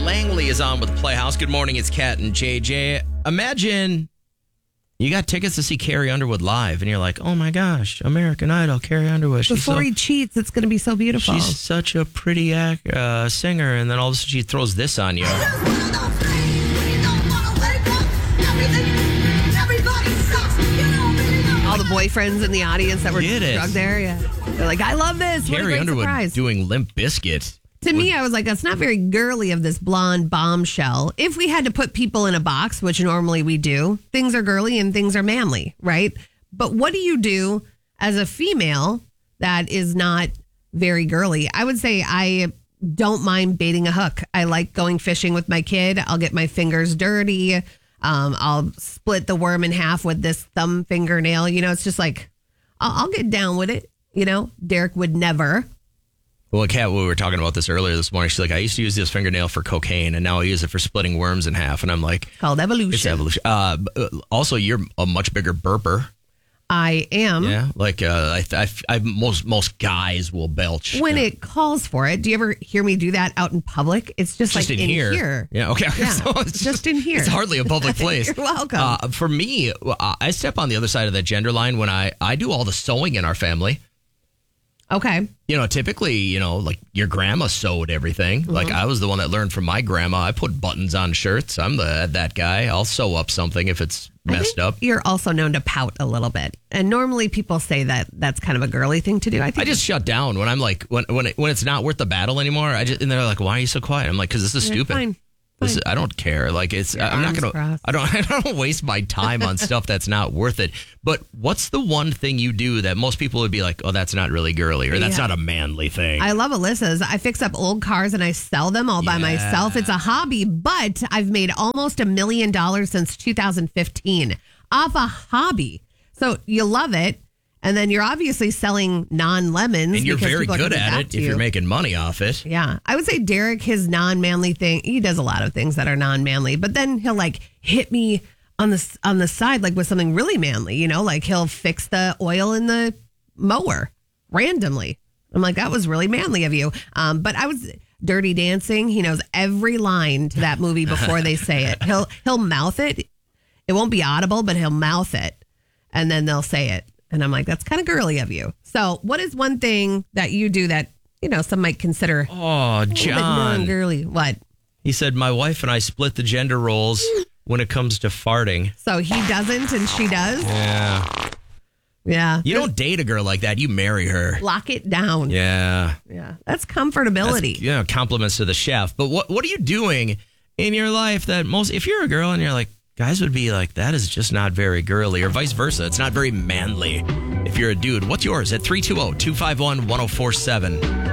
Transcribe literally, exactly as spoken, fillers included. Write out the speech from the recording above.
Langley is on with the Playhouse. Good morning, it's Kat and J J. Imagine you got tickets to see Carrie Underwood live, and you're like, oh my gosh, American Idol, Carrie Underwood. She's Before so, he cheats, it's going to be so beautiful. She's such a pretty act, uh, singer, and then all of a sudden she throws this on you. All the boyfriends in the audience that were drugged there, yeah. They're like, I love this. What a Carrie great Underwood surprise. doing Limp Bizkit. To me, I was like, that's not very girly of this blonde bombshell. If we had to put people in a box, which normally we do, things are girly and things are manly, right? But what do you do as a female that is not very girly? I would say I don't mind baiting a hook. I like going fishing with my kid. I'll get my fingers dirty. Um, I'll split the worm in half with this thumb fingernail. You know, it's just like, I'll, I'll get down with it. You know, Derek would never. Well, Kat, we were talking about this earlier this morning. She's like, I used to use this fingernail for cocaine, and now I use it for splitting worms in half. And I'm like, called evolution. It's evolution. Uh, also, you're a much bigger burper. I am. Yeah, like uh, I, I, I, most most guys will belch when yeah. it calls for it. Do you ever hear me do that out in public? It's just, just like in, in here. here. Yeah, okay. Yeah, so it's just in here. It's hardly a public place. You're welcome. Uh, for me, I step on the other side of that gender line when I, I do all the sewing in our family. Okay. You know, typically, you know, like your grandma sewed everything. Mm-hmm. Like I was the one that learned from my grandma. I put buttons on shirts. I'm the that guy. I'll sew up something if it's messed up. You're also known to pout a little bit. And normally people say that that's kind of a girly thing to do. I think I just shut down when I'm like, when when, it, when it's not worth the battle anymore. I just, and they're like, why are you so quiet? I'm like, because this is You're stupid. Fine. This is, I don't care. Like it's, Your I'm not arms gonna. crossed. I don't. I don't waste my time on stuff that's not worth it. But what's the one thing you do that most people would be like, oh, that's not really girly, or that's Yeah. not a manly thing? I love Alyssa's. I fix up old cars and I sell them all by Yeah. myself. It's a hobby, but I've made almost a million dollars since two thousand fifteen off a hobby. So you love it. And then you're obviously selling non-lemons. and you're because very people are good coming at back it to if you. you're making money off it. Yeah. I would say Derek, his non-manly thing, he does a lot of things that are non-manly, but then he'll like hit me on the, on the side, like with something really manly, you know, like he'll fix the oil in the mower randomly. I'm like, that was really manly of you. Um, but I was Dirty Dancing. He knows every line to that movie before they say it. He'll, he'll mouth it. It won't be audible, but he'll mouth it and then they'll say it. And I'm like, that's kind of girly of you. So what is one thing that you do that, you know, some might consider Oh, John. girly? What? He said, my wife and I split the gender roles when it comes to farting. So he doesn't and she does? Yeah. Yeah. You don't date a girl like that. You marry her. Lock it down. Yeah. Yeah. That's comfortability. That's, yeah, compliments to the chef. But what what are you doing in your life that most, if you're a girl and you're like, guys would be like, that is just not very girly, or vice versa. It's not very manly. If you're a dude, what's yours? At three two zero, two five one, one zero four seven.